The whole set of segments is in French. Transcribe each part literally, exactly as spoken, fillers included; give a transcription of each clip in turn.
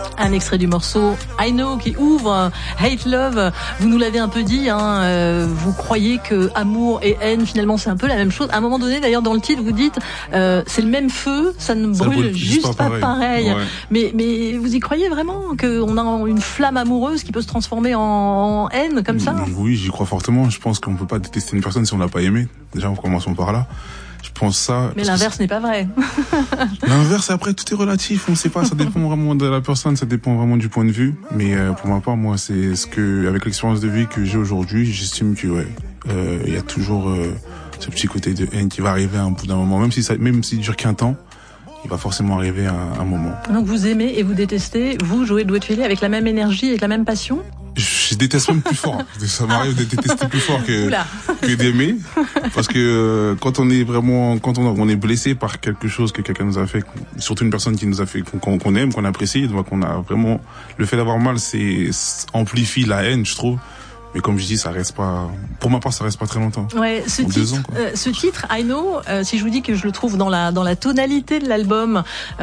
Un extrait du morceau I Know qui ouvre Hate Love. Vous nous l'avez un peu dit, hein, euh, vous croyez que amour et haine, finalement, c'est un peu la même chose. À un moment donné, d'ailleurs, dans le titre, vous dites, euh, c'est le même feu, ça ne ça brûle brûle juste pas pareil. pareil. Ouais. Mais, mais vous y croyez vraiment qu'on a une flamme amoureuse qui peut se transformer en, en haine comme ça? Oui, j'y crois fortement. Je pense qu'on peut pas détester une personne si on l'a pas aimée. Déjà, en commençant par là. Je pense ça. Mais l'inverse que... n'est pas vrai. L'inverse, après, tout est relatif. On sait pas, ça dépend vraiment de la personne, ça dépend vraiment du point de vue. Mais euh, pour ma part, moi, c'est ce que, avec l'expérience de vie que j'ai aujourd'hui, j'estime que ouais, euh, il y a toujours euh, ce petit côté de haine qui va arriver à un bout d'un moment, même si ça, même s'il dure qu'un temps. Il va forcément arriver à un moment. Donc vous aimez et vous détestez, vous jouez le duo de filet avec la même énergie, avec la même passion? Je déteste même plus fort. Ça m'arrive de détester plus fort que, que d'aimer. Parce que euh, quand on est vraiment, quand on, on est blessé par quelque chose que quelqu'un nous a fait, surtout une personne qui nous a fait, qu'on, qu'on aime, qu'on apprécie, donc on a vraiment, le fait d'avoir mal, c'est, amplifie la haine, je trouve. Mais comme je dis, ça reste pas, pour ma part, ça reste pas très longtemps. Ouais, ce titre, deux ans, quoi. Euh, ce titre, I Know, euh, si je vous dis que je le trouve dans la dans la tonalité de l'album,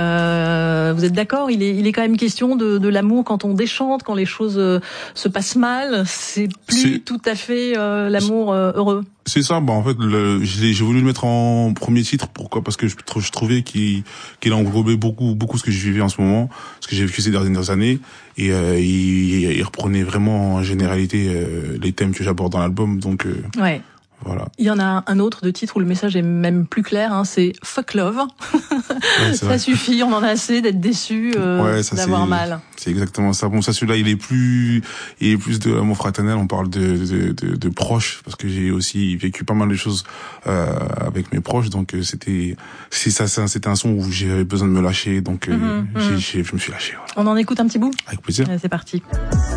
euh, vous êtes d'accord? Il est il est quand même question de de l'amour quand on déchante, quand les choses euh, se passent mal. C'est plus c'est... tout à fait euh, l'amour euh, heureux. C'est ça, bah en fait, le, j'ai, j'ai voulu le mettre en premier titre. Pourquoi? Parce que je, je trouvais qu'il, qu'il englobait beaucoup, beaucoup ce que je vivais en ce moment, ce que j'ai vécu ces dernières années, et euh, il, il reprenait vraiment en généralité euh, les thèmes que j'aborde dans l'album. Donc, euh, ouais. Voilà. Il y en a un autre de titre où le message est même plus clair, hein, c'est Fuck Love. Ouais, ça vrai. Suffit, on en a assez d'être déçu, euh, ouais, ça, d'avoir c'est, mal. C'est exactement ça. Bon, ça, celui-là, il est plus, il est plus de l'amour fraternel. On parle de, de, de, de proches, parce que j'ai aussi vécu pas mal de choses euh, avec mes proches. Donc, euh, c'était, c'est ça, c'était un son où j'avais besoin de me lâcher. Donc, euh, mm-hmm, j'ai, j'ai, je me suis lâché. Voilà. On en écoute un petit bout? Avec plaisir. Ouais, c'est parti.